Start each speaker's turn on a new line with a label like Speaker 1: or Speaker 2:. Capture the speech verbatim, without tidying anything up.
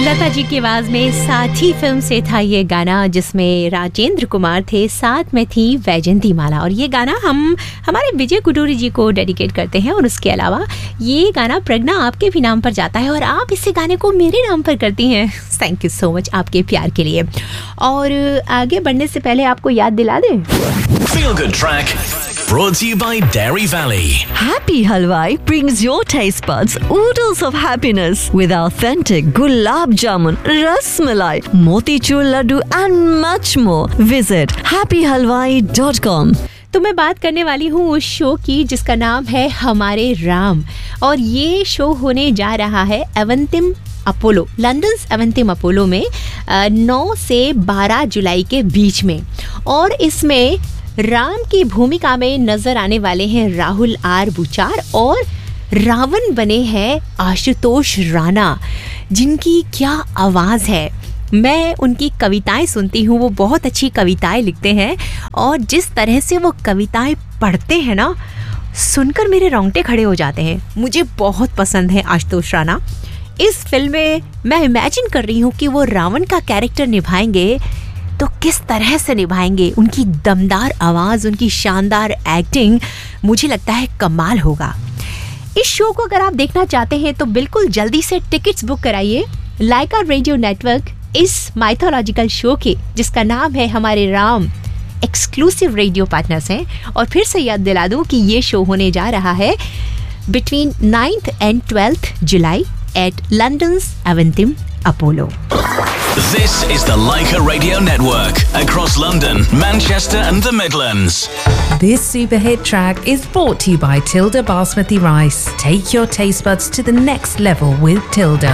Speaker 1: लता जी की आवाज में साथी फिल्म से था ये गाना, जिसमें राजेंद्र कुमार थे, साथ में थी वैजंती माला। और ये गाना हम हमारे विजय कुटूरी जी को डेडिकेट करते हैं। और उसके अलावा ये गाना प्रज्ञा आपके भी नाम पर जाता है और आप इस गाने को मेरे नाम पर करती हैं। थैंक यू सो मच आपके प्यार के लिए। और आगे बढ़ने से पहले आपको याद दिला दें,
Speaker 2: Feel Good Track brought to you by Dairy Valley.
Speaker 3: Happy Halwai brings your taste buds oodles of happiness with authentic gulab jamun, ras malai, motichur laddu and much more. Visit happy halwai dot com.
Speaker 1: तो मैं बात करने वाली हूँ उस show की जिसका नाम है हमारे राम। और ये शो होने जा रहा है अवंतिम अपोलो, लंदन अवंतिम अपोलो में नौ से बारह जुलाई के बीच में। और इसमें राम की भूमिका में नजर आने वाले हैं राहुल आर बुचार और रावण बने हैं आशुतोष राणा, जिनकी क्या आवाज़ है। मैं उनकी कविताएं सुनती हूँ, वो बहुत अच्छी कविताएं लिखते हैं और जिस तरह से वो कविताएं पढ़ते हैं ना, सुनकर मेरे रोंगटे खड़े हो जाते हैं। मुझे बहुत पसंद है आशुतोष राणा। इस फिल्म में मैं इमेजिन कर रही हूँ कि वो रावण का कैरेक्टर निभाएंगे तो किस तरह से निभाएंगे। उनकी दमदार आवाज़, उनकी शानदार एक्टिंग, मुझे लगता है कमाल होगा। इस शो को अगर आप देखना चाहते हैं तो बिल्कुल जल्दी से टिकट्स बुक कराइए। लाइका रेडियो नेटवर्क इस माइथोलॉजिकल शो के, जिसका नाम है हमारे राम, एक्सक्लूसिव रेडियो पार्टनर्स हैं। और फिर से याद दिला दूं कि ये शो होने जा रहा है between ninth and twelfth July eight लंदन्स अवंतिम Apollo.
Speaker 2: This is the Leica Radio Network across London, Manchester and the Midlands.
Speaker 4: This super hit track is brought to you by Tilda Basmati Rice. Take your taste buds to the next level with Tilda.